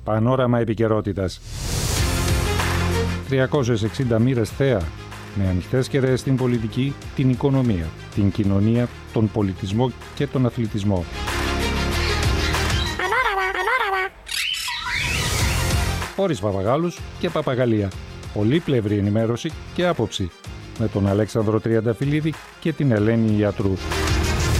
Πανόραμα επικαιρότητας. 360 μοίρες θέα, με ανοιχτές κεραίες στην πολιτική, την οικονομία, την κοινωνία, τον πολιτισμό και τον αθλητισμό. Χωρίς παπαγάλους και παπαγαλία. Πολύπλευρη ενημέρωση και άποψη. Με τον Αλέξανδρο Τριανταφυλλίδη και την Ελένη Ιατρού.